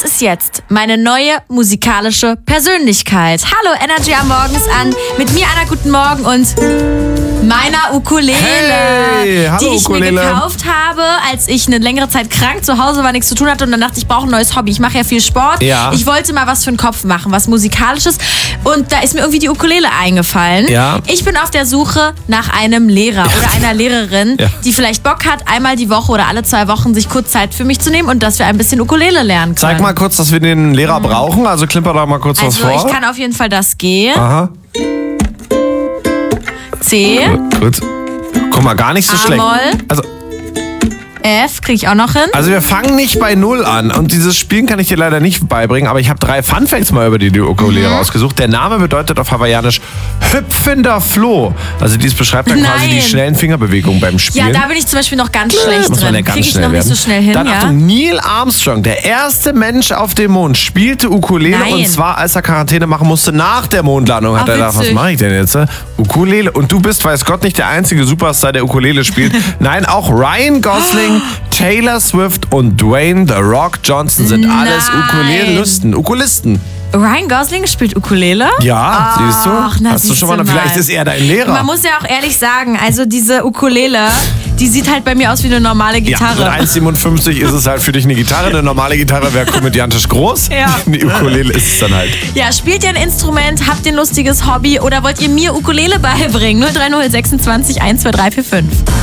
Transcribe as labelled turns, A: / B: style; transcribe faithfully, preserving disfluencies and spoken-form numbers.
A: ist jetzt meine neue musikalische Persönlichkeit. Hallo, Energy am Morgens an. Mit mir einer guten Morgen und meiner Ukulele,
B: hey, hallo,
A: die ich
B: Ukulele.
A: mir gekauft habe, als ich eine längere Zeit krank zu Hause war, nichts zu tun hatte und dann dachte ich, ich brauche ein neues Hobby. Ich mache ja viel Sport.
B: Ja.
A: Ich wollte mal was für den Kopf machen, was Musikalisches und da ist mir irgendwie die Ukulele eingefallen.
B: Ja.
A: Ich bin auf der Suche nach einem Lehrer oder einer Lehrerin,
B: Ja.
A: die vielleicht Bock hat, einmal die Woche oder alle zwei Wochen sich kurz Zeit für mich zu nehmen und dass wir ein bisschen Ukulele lernen können.
B: Zeig mal kurz, dass wir den Lehrer brauchen. Also klimper da mal kurz
A: Also
B: was vor.
A: ich kann auf jeden Fall das G,
B: Aha.
A: C,
B: Gut. Guck mal, gar nicht so schlecht.
A: A-Moll.
B: Also,
A: F, kriege ich auch noch hin.
B: also wir fangen nicht bei Null an. Und dieses Spielen kann ich dir leider nicht beibringen. Aber ich habe drei Funfacts mal über die Ukulele
A: Mhm.
B: rausgesucht. Der Name bedeutet auf Hawaiianisch hüpfender Floh. Also dies beschreibt dann quasi
A: Nein.
B: die schnellen Fingerbewegungen beim
A: Ja,
B: Spielen.
A: da bin ich zum Beispiel noch ganz schlecht
B: muss man ja
A: drin.
B: ganz
A: Kriege ich
B: schnell
A: noch
B: werden.
A: nicht so schnell hin,
B: Dann
A: ja.
B: Achtung, Neil Armstrong, der erste Mensch auf dem Mond, spielte Ukulele.
A: Nein.
B: Und zwar, als er Quarantäne machen musste nach der Mondlandung, hat
A: Ach,
B: er gedacht, was
A: witzig.
B: mache ich denn jetzt? ne? Ukulele. Und du bist, weiß Gott, nicht der einzige Superstar, der Ukulele spielt. Nein, auch Ryan Gosling, Taylor Swift und Dwayne The Rock Johnson sind alles
A: Nein.
B: Ukulelisten. Ukulisten.
A: Ryan Gosling spielt Ukulele?
B: Ja, siehst du?
A: Ach, na,
B: Hast du
A: siehst
B: schon mal,
A: du
B: vielleicht ist er dein Lehrer.
A: Man muss ja auch ehrlich sagen, also diese Ukulele, die sieht halt bei mir aus wie eine normale
B: Ja,
A: Gitarre.
B: mit eins Komma siebenundfünfzig ist es halt für dich eine Gitarre. Eine normale Gitarre wäre komödiantisch groß.
A: Ja.
B: Die Ukulele ist es dann halt.
A: Ja, spielt ihr ein Instrument, habt ihr ein lustiges Hobby oder wollt ihr mir Ukulele beibringen? null drei null sechsundzwanzig eins zwei drei vier fünf.